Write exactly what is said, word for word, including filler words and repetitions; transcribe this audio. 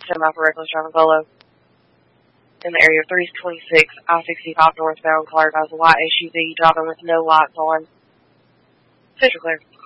semi for reckless driving solo. In the area of three twenty-six, I sixty-five northbound, car drives a white S U V driving with no lights on. Central Clear.